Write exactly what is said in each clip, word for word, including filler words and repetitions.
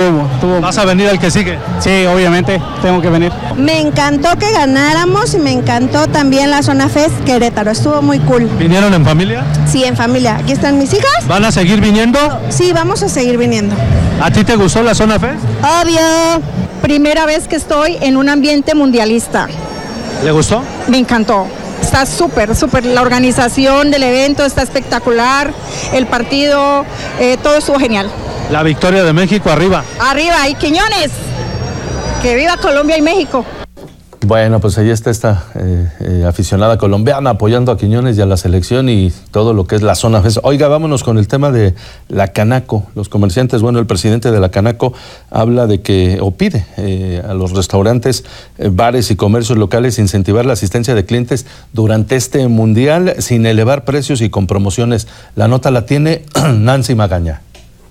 estuvo, estuvo. ¿Vas a venir al que sigue? Sí, obviamente, tengo que venir. Me encantó que ganáramos y me encantó también la Zona Fest Querétaro, estuvo muy cool. ¿Vinieron en familia? Sí, en familia. ¿Aquí están mis hijas? ¿Van a seguir viniendo? Sí, vamos a seguir viniendo. ¿A ti te gustó la Zona Fest? Obvio. Primera vez que estoy en un ambiente mundialista. ¿Le gustó? Me encantó. Está súper, súper. La organización del evento está espectacular. El partido, eh, todo estuvo genial. La victoria de México arriba. Arriba, y Quiñones. Que viva Colombia y México. Bueno, pues ahí está esta eh, eh, aficionada colombiana apoyando a Quiñones y a la selección y todo lo que es la Zona Fest. Oiga, vámonos con el tema de la Canaco. Los comerciantes, bueno, el presidente de la Canaco habla de que, o pide eh, a los restaurantes, eh, bares y comercios locales incentivar la asistencia de clientes durante este mundial sin elevar precios y con promociones. La nota la tiene Nancy Magaña.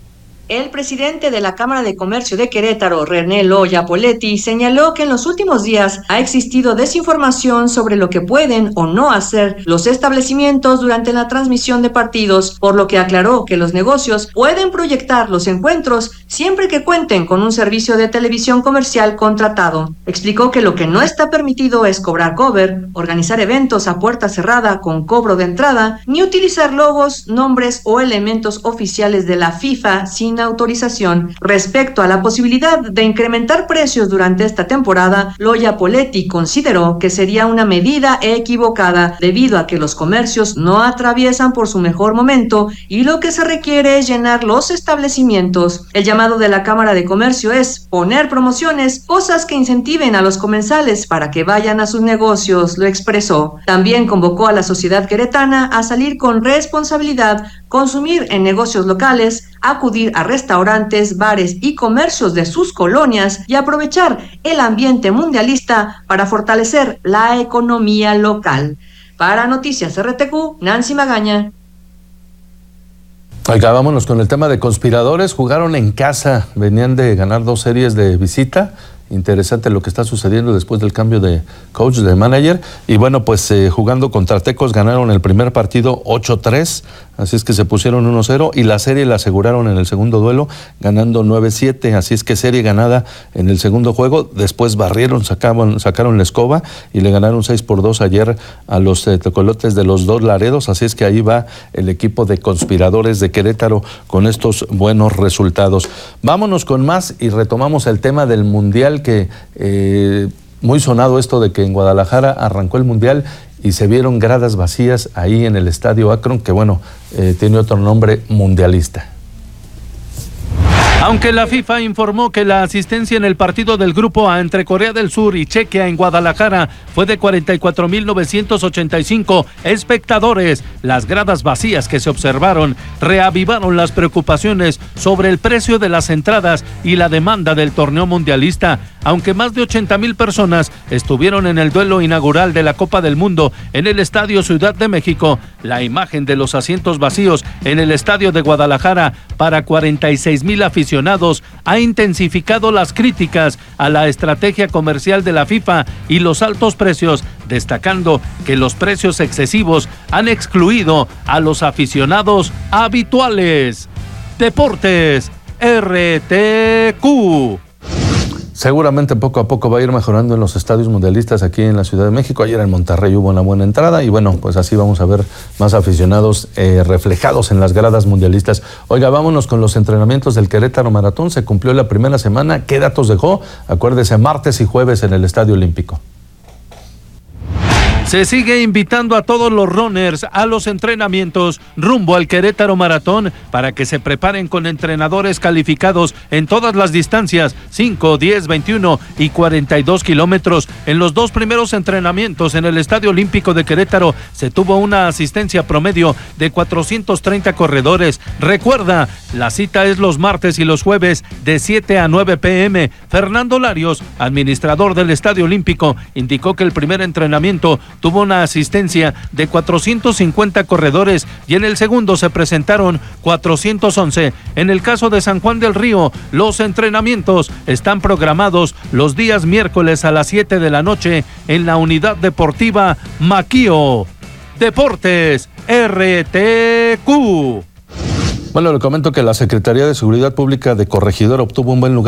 El presidente de la Cámara de Comercio de Querétaro, René Loya Poletti, señaló que en los últimos días ha existido desinformación sobre lo que pueden o no hacer los establecimientos durante la transmisión de partidos, por lo que aclaró que los negocios pueden proyectar los encuentros siempre que cuenten con un servicio de televisión comercial contratado. Explicó que lo que no está permitido es cobrar cover, organizar eventos a puerta cerrada con cobro de entrada, ni utilizar logos, nombres o elementos oficiales de la FIFA sin autorización. Respecto a la posibilidad de incrementar precios durante esta temporada, Loya Poletti consideró que sería una medida equivocada debido a que los comercios no atraviesan por su mejor momento y lo que se requiere es llenar los establecimientos. El llamado de la Cámara de Comercio es poner promociones, cosas que incentiven a los comensales para que vayan a sus negocios, lo expresó. También convocó a la sociedad queretana a salir con responsabilidad, consumir en negocios locales, acudir a restaurantes, bares y comercios de sus colonias y aprovechar el ambiente mundialista para fortalecer la economía local. Para Noticias R T Q, Nancy Magaña. Oiga, vámonos con el tema de conspiradores. Jugaron en casa, venían de ganar dos series de visita. Interesante lo que está sucediendo después del cambio de coach, de manager. Y bueno, pues eh, jugando contra Tecos ganaron el primer partido ocho tres, así es que se pusieron uno cero y la serie la aseguraron en el segundo duelo ganando nueve siete, así es que serie ganada en el segundo juego. Después barrieron, sacaban, sacaron la escoba y le ganaron seis por dos ayer a los eh, tecolotes de los dos Laredos, así es que ahí va el equipo de conspiradores de Querétaro con estos buenos resultados. Vámonos con más y retomamos el tema del Mundial, que eh, muy sonado esto de que en Guadalajara arrancó el Mundial y se vieron gradas vacías ahí en el Estadio Akron, que bueno, eh, tiene otro nombre, mundialista. Aunque la FIFA informó que la asistencia en el partido del Grupo A entre Corea del Sur y Chequia en Guadalajara fue de cuarenta y cuatro mil novecientos ochenta y cinco espectadores, las gradas vacías que se observaron reavivaron las preocupaciones sobre el precio de las entradas y la demanda del torneo mundialista. Aunque más de ochenta mil personas estuvieron en el duelo inaugural de la Copa del Mundo en el Estadio Ciudad de México, la imagen de los asientos vacíos en el Estadio de Guadalajara para cuarenta y seis mil aficionados ha intensificado las críticas a la estrategia comercial de la FIFA y los altos precios, destacando que los precios excesivos han excluido a los aficionados habituales. Deportes R T Q. Seguramente poco a poco va a ir mejorando en los estadios mundialistas aquí en la Ciudad de México. Ayer en Monterrey hubo una buena entrada y bueno, pues así vamos a ver más aficionados eh, reflejados en las gradas mundialistas. Oiga, vámonos con los entrenamientos del Querétaro Maratón. Se cumplió la primera semana. ¿Qué datos dejó? Acuérdese, martes y jueves en el Estadio Olímpico. Se sigue invitando a todos los runners a los entrenamientos rumbo al Querétaro Maratón para que se preparen con entrenadores calificados en todas las distancias, cinco, diez, veintiuno y cuarenta y dos kilómetros. En los dos primeros entrenamientos en el Estadio Olímpico de Querétaro se tuvo una asistencia promedio de cuatrocientos treinta corredores. Recuerda, la cita es los martes y los jueves de siete a nueve pe eme. Fernando Larios, administrador del Estadio Olímpico, indicó que el primer entrenamiento tuvo una asistencia de cuatrocientos cincuenta corredores y en el segundo se presentaron cuatrocientos once. En el caso de San Juan del Río, los entrenamientos están programados los días miércoles a las siete de la noche en la unidad deportiva Maquío. Deportes R T Q. Bueno, le comento que la Secretaría de Seguridad Pública de Corregidora obtuvo un buen lugar